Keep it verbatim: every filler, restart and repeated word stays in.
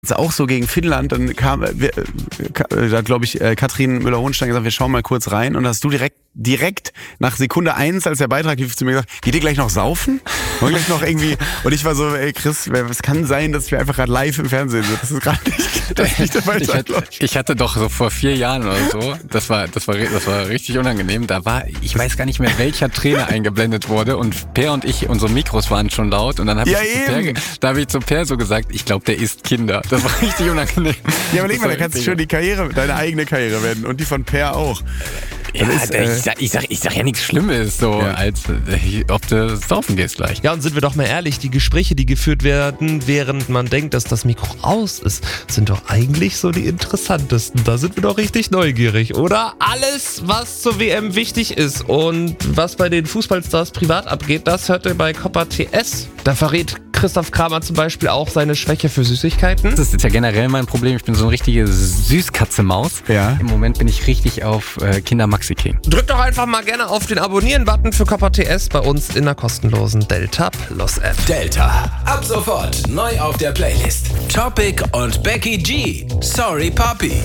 Ist auch so gegen Finnland, dann kam, wir, da glaube ich, Katrin Müller-Hohenstein gesagt, wir schauen mal kurz rein und hast du direkt, direkt nach Sekunde eins, als der Beitrag lief, zu mir gesagt, geht ihr gleich noch saufen? Wollen wir gleich noch irgendwie, und ich war so, ey Chris, es kann sein, dass wir einfach gerade live im Fernsehen sind, das ist gerade nicht, das ist nicht der Fall. Ich hatte, ich hatte doch so vor vier Jahren oder so, das war, das war, das war richtig unangenehm, da war, ich weiß gar nicht mehr, welcher Trainer eingeblendet wurde und Per und ich, unsere Mikros waren schon laut und dann habe ja, ich, zu Per, da hab ich zu Per so gesagt, ich glaube, der isst Kinder. Das war richtig unangenehm. Ja, überleg mal, da kannst du schon die Karriere, deine eigene Karriere werden und die von Per auch. Ja, ist, äh, ich, sag, ich, sag, ich sag ja nichts Schlimmes, so ja. als äh, ob du saufen gehst gleich. Ja, und sind wir doch mal ehrlich, die Gespräche, die geführt werden, während man denkt, dass das Mikro aus ist, sind doch eigentlich so die interessantesten. Da sind wir doch richtig neugierig, oder? Alles, was zur W M wichtig ist und was bei den Fußballstars privat abgeht, das hört ihr bei Copper T S. Da verrät Christoph Kramer zum Beispiel auch seine Schwäche für Süßigkeiten. Das ist jetzt ja generell mein Problem. Ich bin so eine richtige Süßkatze-Maus. Ja. Im Moment bin ich richtig auf äh, Kinder Maxi King. Drückt doch einfach mal gerne auf den Abonnieren-Button für Copper T S bei uns in der kostenlosen Delta Plus App. Delta. Ab sofort neu auf der Playlist. Topic und Becky G. Sorry Papi.